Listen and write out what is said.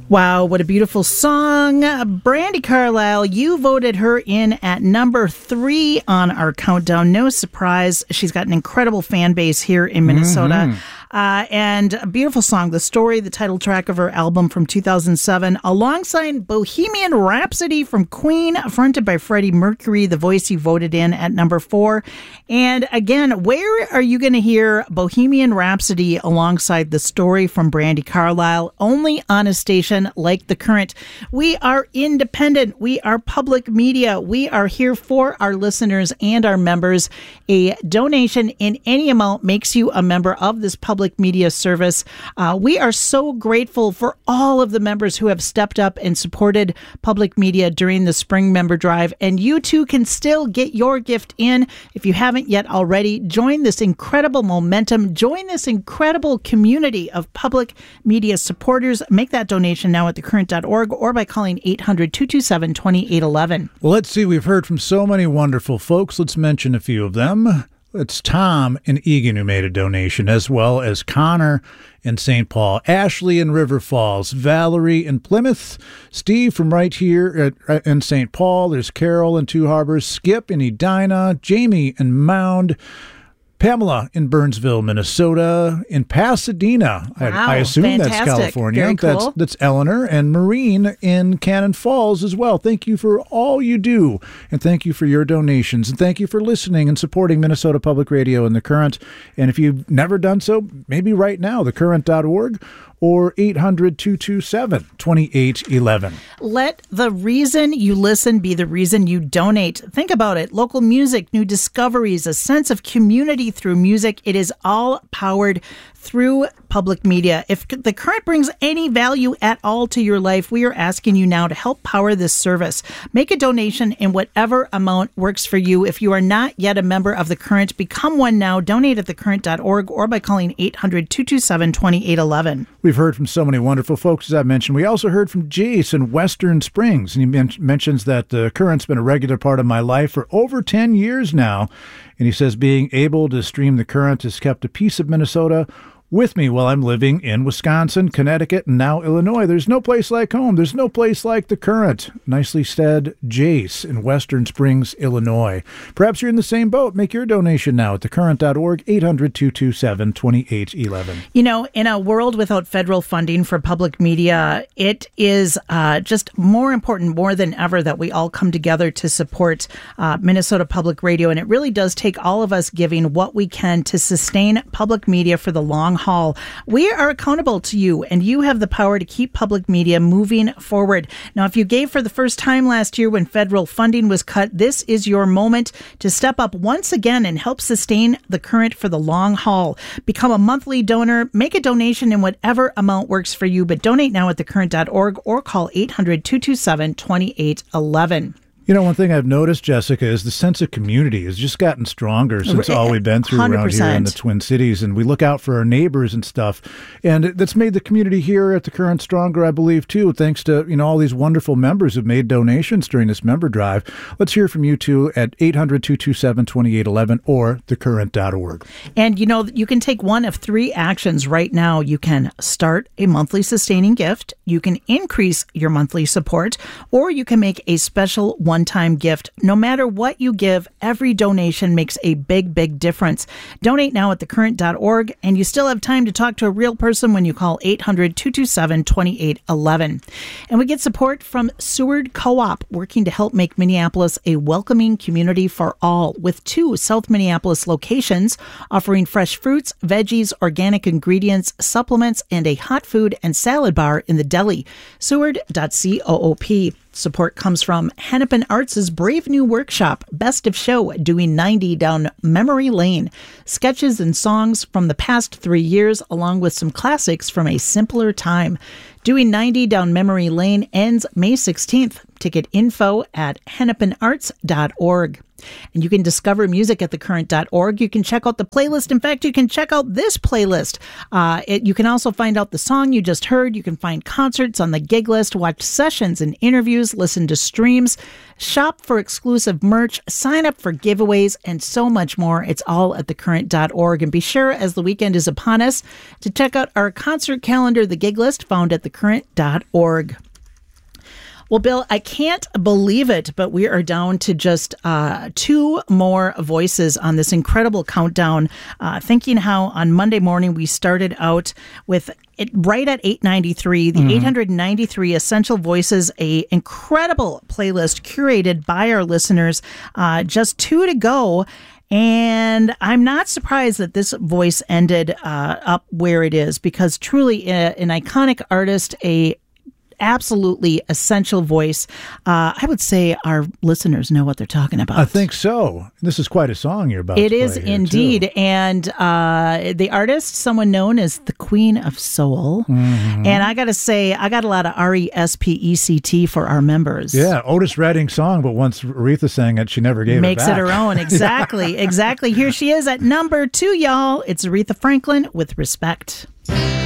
Wow, what a beautiful song. Brandi Carlile, you voted her in at number 3 on our countdown. No surprise. She's got an incredible fan base here in Minnesota. And a beautiful song, The Story, the title track of her album from 2007, alongside Bohemian Rhapsody from Queen, fronted by Freddie Mercury, the voice you voted in at number 4. And again, where are you going to hear Bohemian Rhapsody alongside The Story from Brandi Carlile? Only on a station like The Current. We are independent. We are public media. We are here for our listeners and our members. A donation in any amount makes you a member of this public media service. We are so grateful for all of the members who have stepped up and supported public media during the spring member drive. And you too can still get your gift in if you haven't yet already. Join this incredible momentum. Join this incredible community of public media supporters. Make that donation now at thecurrent.org or by calling 800-227-2811. Well, let's see. We've heard from so many wonderful folks. Let's mention a few of them. It's Tom in Eagan who made a donation, as well as Connor in St. Paul, Ashley in River Falls, Valerie in Plymouth, Steve from right here in St. Paul. There's Carol in Two Harbors, Skip in Edina, Jamie in Mound, Pamela in Burnsville, Minnesota, in Pasadena. Wow, I assume fantastic. That's California. Very cool. That's Eleanor and Maureen in Cannon Falls as well. Thank you for all you do, and thank you for your donations, and thank you for listening and supporting Minnesota Public Radio and The Current. And if you've never done so, maybe right now, thecurrent.org or 800-227-2811. Let the reason you listen be the reason you donate. Think about it. Local music, new discoveries, a sense of community through music. It is all powered through public media. If The Current brings any value at all to your life, we are asking you now to help power this service. Make a donation in whatever amount works for you. If you are not yet a member of The Current, become one now. Donate at thecurrent.org or by calling 800-227-2811. We've heard from so many wonderful folks, as I mentioned. We also heard from Jace in Western Springs, and he mentions that The Current's been a regular part of my life for over 10 years now. And he says being able to stream The Current has kept a piece of Minnesota with me while I'm living in Wisconsin, Connecticut, and now Illinois. There's no place like home. There's no place like The Current. Nicely said, Jace in Western Springs, Illinois. Perhaps you're in the same boat. Make your donation now at thecurrent.org, 800-227-2811. You know, in a world without federal funding for public media, it is just more important, more than ever, that we all come together to support Minnesota Public Radio. And it really does take all of us giving what we can to sustain public media for the long haul. We are accountable to you, and you have the power to keep public media moving forward. Now, if you gave for the first time last year when federal funding was cut, this is your moment to step up once again and help sustain The Current for the long haul. Become a monthly donor. Make a donation in whatever amount works for you, but donate now at thecurrent.org or call 800-227-2811. You know, one thing I've noticed, Jessica, is the sense of community has just gotten stronger since all we've been through 100%. Around here in the Twin Cities. And we look out for our neighbors and stuff. And that's made the community here at The Current stronger, I believe, too, thanks to, all these wonderful members who've made donations during this member drive. Let's hear from you, too, at 800-227-2811 or thecurrent.org. And, you can take one of 3 actions right now. You can start a monthly sustaining gift. You can increase your monthly support, or you can make a special one-time gift. No matter what you give, every donation makes a big, big difference. Donate now at thecurrent.org, and you still have time to talk to a real person when you call 800-227-2811. And we get support from Seward Co-op, working to help make Minneapolis a welcoming community for all, with 2 South Minneapolis locations offering fresh fruits, veggies, organic ingredients, supplements, and a hot food and salad bar in the deli. Seward.coop. Support comes from Hennepin Arts' brave new workshop, Best of Show, doing 90 down memory lane. Sketches and songs from the past 3 years, along with some classics from a simpler time. Doing 90 down memory lane ends May 16th. Ticket info at hennepinarts.org. And you can discover music at thecurrent.org. You can check out the playlist. In fact, you can check out this playlist. You can also find out the song you just heard. You can find concerts on the gig list, watch sessions and interviews, listen to streams, shop for exclusive merch, sign up for giveaways, and so much more. It's all at thecurrent.org. And be sure, as the weekend is upon us, to check out our concert calendar, the gig list, found at thecurrent.org. Well, Bill, I can't believe it, but we are down to just 2 more voices on this incredible countdown. Thinking how on Monday morning we started out with it right at 893, the 893 Essential Voices, a incredible playlist curated by our listeners. Just 2 to go. And I'm not surprised that this voice ended up where it is, because truly an iconic artist, a absolutely essential voice. I would say our listeners know what they're talking about. I think so. This is quite a song you're about to play. It is indeed. Too. And the artist, someone known as the Queen of Soul. And I got to say, I got a lot of RESPECT for our members. Yeah, Otis Redding song, but once Aretha sang it, she never gave Makes it back. it her own. Exactly. Exactly. Here she is at number 2, y'all. It's Aretha Franklin with Respect.